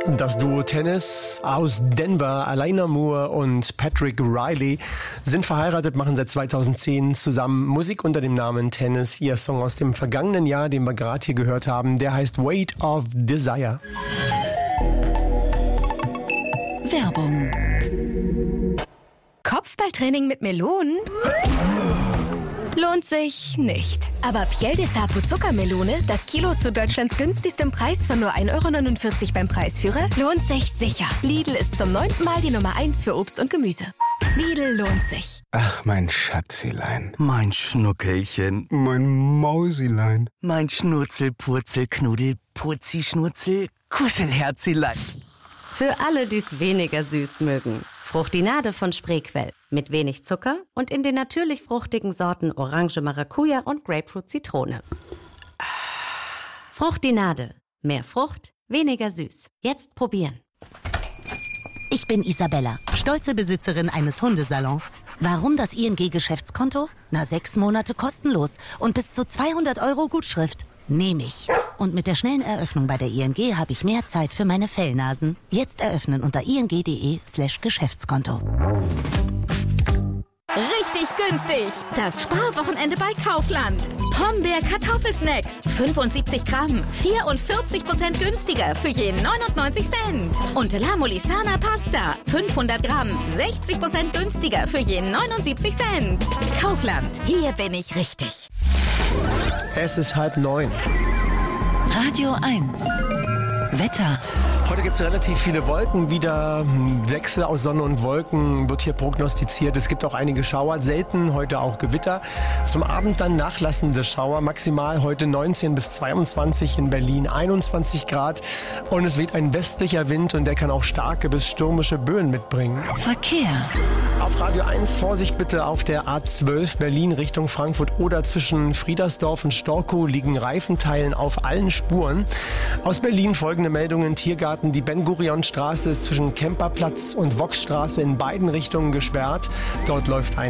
Das Duo Tennis aus Denver, Alaina Moore und Patrick Riley, sind verheiratet, machen seit 2010 zusammen Musik unter dem Namen Tennis. Ihr Song aus dem vergangenen Jahr, den wir gerade hier gehört haben, der heißt Weight of Desire. Werbung. Kopfballtraining mit Melonen? Lohnt sich nicht. Aber Piel de Sapo Zuckermelone, das Kilo zu Deutschlands günstigstem Preis von nur 1,49 € beim Preisführer, lohnt sich sicher. Lidl ist zum 9. Mal die Nummer 1 für Obst und Gemüse. Lidl lohnt sich. Ach, mein Schatzilein. Mein Schnuckelchen. Mein Mausilein. Mein Schnurzel-Purzel-Knuddel, Putzi-Schnurzel, Kuschelherzilein. Für alle, die es weniger süß mögen. Fruchtinade von Spreequell. Mit wenig Zucker und in den natürlich fruchtigen Sorten Orange Maracuja und Grapefruit Zitrone. Fruchtinade. Mehr Frucht, weniger süß. Jetzt probieren. Ich bin Isabella, stolze Besitzerin eines Hundesalons. Warum das ING-Geschäftskonto? 6 Monate kostenlos und bis zu 200 € Gutschrift. Nehme ich. Und mit der schnellen Eröffnung bei der ING habe ich mehr Zeit für meine Fellnasen. Jetzt eröffnen unter ing.de/Geschäftskonto. Richtig günstig. Das Sparwochenende bei Kaufland. Pombeer Kartoffelsnacks. 75 Gramm. 44% günstiger für je 99 Cent. Und La Molisana Pasta. 500 Gramm. 60% günstiger für je 79 Cent. Kaufland. Hier bin ich richtig. Es ist 8:30. Radio 1. Wetter. Heute gibt es relativ viele Wolken, wieder Wechsel aus Sonne und Wolken wird hier prognostiziert. Es gibt auch einige Schauer, selten heute auch Gewitter. Zum Abend dann nachlassende Schauer, maximal heute 19 bis 22, in Berlin 21 Grad. Und es weht ein westlicher Wind und der kann auch starke bis stürmische Böen mitbringen. Verkehr. Auf Radio 1 Vorsicht bitte auf der A12 Berlin Richtung Frankfurt oder zwischen Friedersdorf und Storkow liegen Reifenteilen auf allen Spuren. Aus Berlin folgende Meldungen: Tiergarten, die Ben-Gurion-Straße ist zwischen Kemperplatz und Voxstraße in beiden Richtungen gesperrt. Dort läuft ein